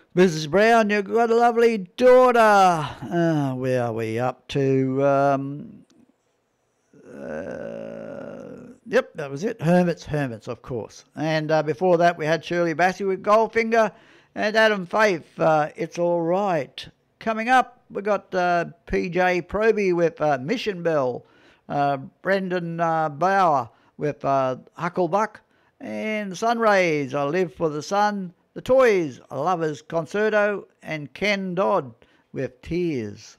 Mrs. Brown, you've got a lovely daughter. Where are we up to? Yep, that was it. Hermits, of course. And before that, we had Shirley Bassey with Goldfinger and Adam Faith. It's all right. Coming up, we got PJ Proby with Mission Bell, Brendan Bauer with Hucklebuck, and Sunrays, I Live for the Sun, The Toys, A Lover's Concerto, and Ken Dodd with Tears.